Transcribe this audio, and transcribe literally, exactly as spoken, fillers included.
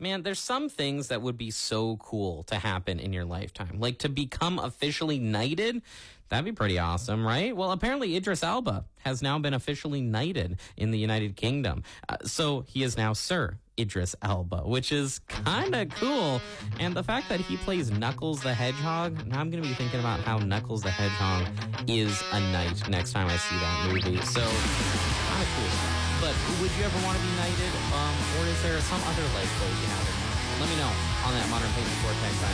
Man, there's some things that would be so cool to happen in your lifetime. Like to become officially knighted. That'd be pretty awesome, right? Well, apparently Idris Elba has now been officially knighted in the United Kingdom. Uh, so he is now Sir Idris Elba, which is kind of cool. And the fact that he plays Knuckles the Hedgehog, now I'm going to be thinking about how Knuckles the Hedgehog is a knight next time I see that movie. So, kind of cool stuff. But would you ever want to be knighted? Um, or is there some other life goal you have in mind? Let me know on that Modern Payment Vortex.